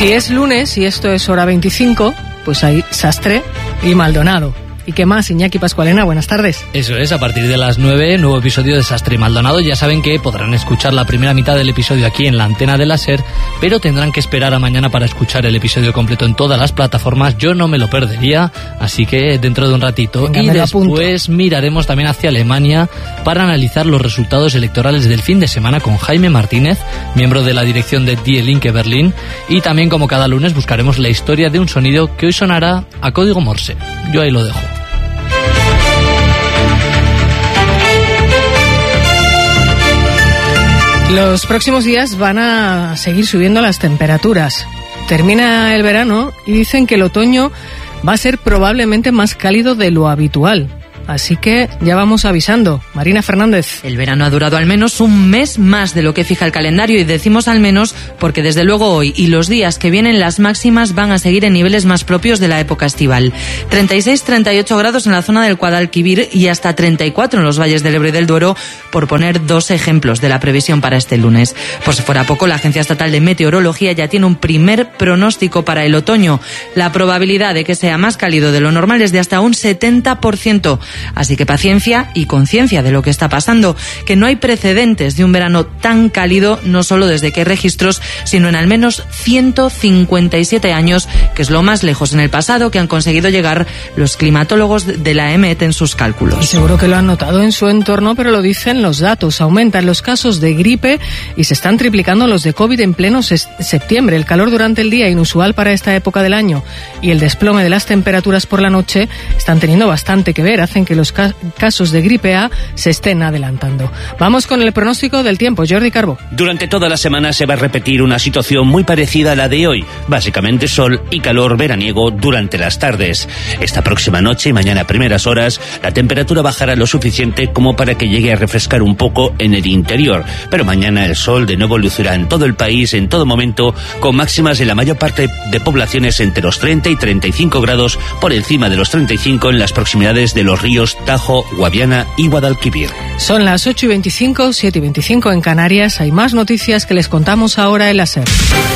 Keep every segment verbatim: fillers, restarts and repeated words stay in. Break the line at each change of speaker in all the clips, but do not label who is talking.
Si es lunes y esto es hora veinticinco, pues hay Sastre y Maldonado. ¿Y qué más, Iñaki Pascualena? Buenas tardes.
Eso es, a partir de las nueve, nuevo episodio de Sastre y Maldonado. Ya saben que podrán escuchar la primera mitad del episodio aquí en la antena de la SER, pero tendrán que esperar a mañana para escuchar el episodio completo en todas las plataformas. Yo no me lo perdería, así que dentro de un ratito.
Venga,
y después
apunto.
Miraremos también hacia Alemania para analizar los resultados electorales del fin de semana con Jaime Martínez, miembro de la dirección de Die Linke Berlín, y también, como cada lunes, buscaremos la historia de un sonido que hoy sonará a código Morse. Yo ahí lo dejo.
Los próximos días van a seguir subiendo las temperaturas. Termina el verano y dicen que el otoño va a ser probablemente más cálido de lo habitual. Así que ya vamos avisando. Marina Fernández.
El verano ha durado al menos un mes más de lo que fija el calendario, y decimos al menos porque desde luego hoy y los días que vienen las máximas van a seguir en niveles más propios de la época estival. treinta y seis a treinta y ocho grados en la zona del Guadalquivir y hasta treinta y cuatro en los valles del Ebro y del Duero, por poner dos ejemplos de la previsión para este lunes. Por si fuera poco, la Agencia Estatal de Meteorología ya tiene un primer pronóstico para el otoño. La probabilidad de que sea más cálido de lo normal es de hasta un setenta por ciento. Así que paciencia y conciencia de lo que está pasando, que no hay precedentes de un verano tan cálido, no solo desde que hay registros, sino en al menos ciento cincuenta y siete años, que es lo más lejos en el pasado que han conseguido llegar los climatólogos de la E M E T en sus cálculos.
Y seguro que lo han notado en su entorno, pero lo dicen los datos. Aumentan los casos de gripe y se están triplicando los de COVID en pleno ses- septiembre. El calor durante el día, inusual para esta época del año, y el desplome de las temperaturas por la noche están teniendo bastante que ver. Hacen que los ca- casos de gripe A se estén adelantando. Vamos con el pronóstico del tiempo. Jordi Carbo.
Durante toda la semana se va a repetir una situación muy parecida a la de hoy. Básicamente sol y calor veraniego durante las tardes. Esta próxima noche y mañana a primeras horas, la temperatura bajará lo suficiente como para que llegue a refrescar un poco en el interior. Pero mañana el sol de nuevo lucirá en todo el país, en todo momento, con máximas en la mayor parte de poblaciones entre los treinta y treinta y cinco grados, por encima de los treinta y cinco en las proximidades de los ríos Tajo, Guadiana y Guadalquivir.
Son las ocho y veinticinco, siete y veinticinco en Canarias. Hay más noticias que les contamos ahora en la SER.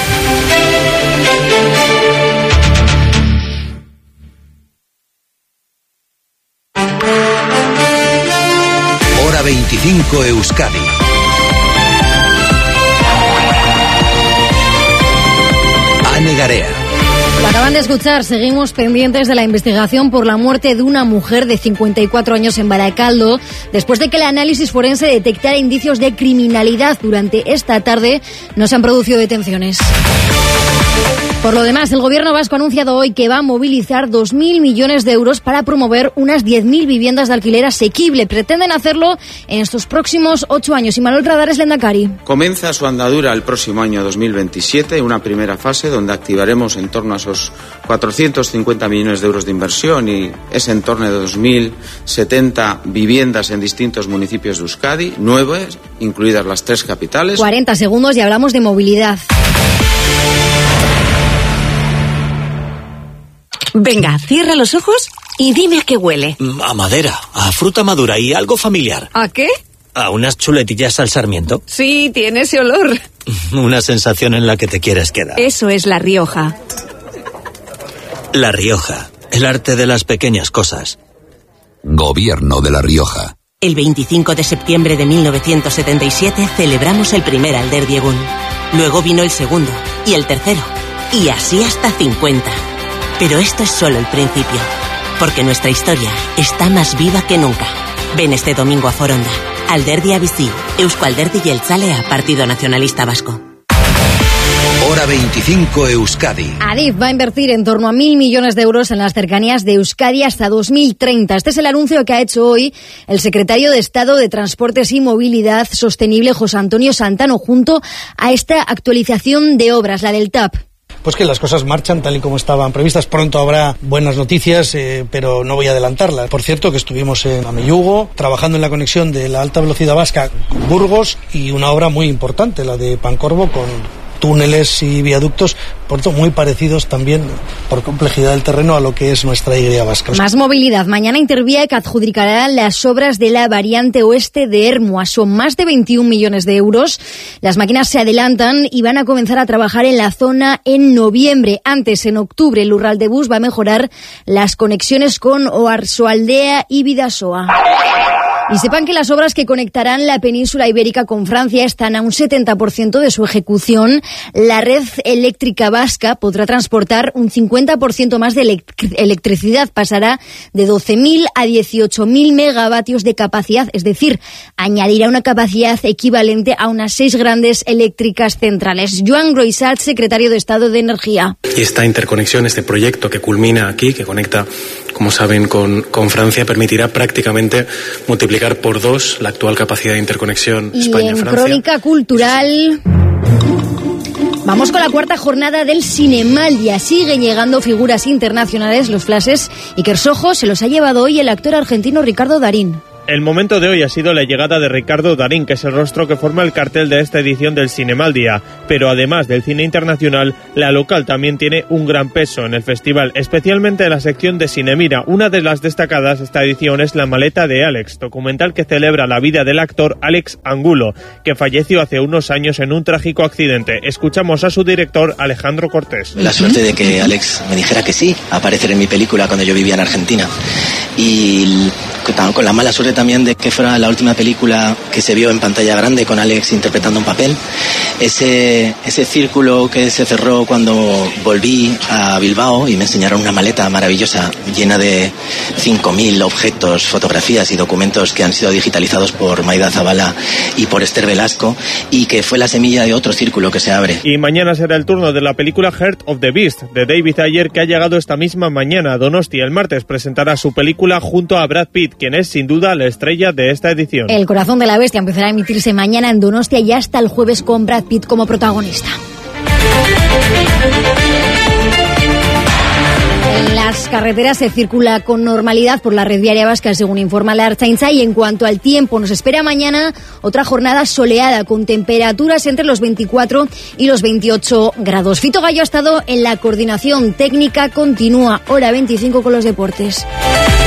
Hora veinticinco Euskadi. Ane Garea.
Lo acaban de escuchar, seguimos pendientes de la investigación por la muerte de una mujer de cincuenta y cuatro años en Baracaldo, después de que el análisis forense detectara indicios de criminalidad. Durante esta tarde no se han producido detenciones. Por lo demás, el gobierno vasco ha anunciado hoy que va a movilizar dos mil millones de euros para promover unas diez mil viviendas de alquiler asequible. Pretenden hacerlo en estos próximos ocho años. Y Manuel Radares, lehendakari.
Comienza su andadura el próximo año dos mil veintisiete, una primera fase donde activaremos en torno a esos cuatrocientos cincuenta millones de euros de inversión y ese en torno de dos mil setenta viviendas en distintos municipios de Euskadi, nueve, incluidas las tres capitales.
cuarenta segundos y hablamos de movilidad.
Venga, cierra los ojos y dime a qué huele.
A madera, a fruta madura y algo familiar.
¿A qué?
A unas chuletillas al sarmiento.
Sí, tiene ese olor.
Una sensación en la que te quieres quedar.
Eso es La Rioja.
La Rioja, el arte de las pequeñas cosas.
Gobierno de La Rioja.
El veinticinco de septiembre de mil novecientos setenta y siete celebramos el primer Alderdiegún. Luego vino el segundo y el tercero. Y así hasta cincuenta. Pero esto es solo el principio, porque nuestra historia está más viva que nunca. Ven este domingo a Foronda. Alderdi bizi, Eusko Alderdi Jeltzalea, Partido Nacionalista Vasco.
Hora veinticinco Euskadi.
Adif va a invertir en torno a mil millones de euros en las cercanías de Euskadi hasta dos mil treinta. Este es el anuncio que ha hecho hoy el secretario de Estado de Transportes y Movilidad Sostenible, José Antonio Santano, junto a esta actualización de obras, la del T A P.
Pues que las cosas marchan tal y como estaban previstas. Pronto habrá buenas noticias, eh, pero no voy a adelantarlas. Por cierto, que estuvimos en Ameyugo trabajando en la conexión de la alta velocidad vasca con Burgos y una obra muy importante, la de Pancorbo con túneles y viaductos, por tanto muy parecidos también por complejidad del terreno a lo que es nuestra Y vasca.
Más movilidad. Mañana Interviac adjudicará las obras de la variante oeste de Ermua. Son más de veintiún millones de euros. Las máquinas se adelantan y van a comenzar a trabajar en la zona en noviembre. Antes, en octubre, el Urraldebus va a mejorar las conexiones con Oarsoaldea y Bidasoa. Y sepan que las obras que conectarán la península ibérica con Francia están a un setenta por ciento de su ejecución. La red eléctrica vasca podrá transportar un cincuenta por ciento más de elect- electricidad. Pasará de doce mil a dieciocho mil megavatios de capacidad, es decir, añadirá una capacidad equivalente a unas seis grandes eléctricas centrales. Joan Groisat, secretario de Estado de Energía.
Y esta interconexión, este proyecto que culmina aquí, que conecta, como saben, con, con Francia, permitirá prácticamente multiplicar por dos la actual capacidad de interconexión
y
España-Francia.
En crónica cultural, vamos con la cuarta jornada del Cinemaldia. Siguen llegando figuras internacionales, los flashes, y Kersojo se los ha llevado hoy el actor argentino Ricardo Darín.
El momento de hoy ha sido la llegada de Ricardo Darín, que es el rostro que forma el cartel de esta edición del Cinemaldia. Pero además del cine internacional, la local también tiene un gran peso en el festival, especialmente en la sección de Cinemira. Una de las destacadas de esta edición es La maleta de Alex, documental que celebra la vida del actor Alex Angulo, que falleció hace unos años en un trágico accidente. Escuchamos a su director, Alejandro Cortés.
La suerte de que Alex me dijera que sí a aparecer en mi película cuando yo vivía en Argentina. Y con la mala suerte también de que fuera la última película que se vio en pantalla grande con Alex interpretando un papel. Ese, ese círculo que se cerró cuando volví a Bilbao y me enseñaron una maleta maravillosa llena de cinco mil objetos, fotografías y documentos que han sido digitalizados por Maida Zabala y por Esther Velasco, y que fue la semilla de otro círculo que se abre.
Y mañana será el turno de la película Heart of the Beast de David Ayer, que ha llegado esta misma mañana a Donosti. El martes presentará su película junto a Brad Pitt, quien es sin duda la estrella de esta edición.
El corazón de la bestia empezará a emitirse mañana en Donostia y hasta el jueves con Brad Pitt como protagonista. En las carreteras se circula con normalidad por la red viaria vasca, según informa la Ertzaintza, y en cuanto al tiempo, nos espera mañana otra jornada soleada con temperaturas entre los veinticuatro y los veintiocho grados. Fito Gallo ha estado en la coordinación técnica. Continúa Hora veinticinco con los deportes.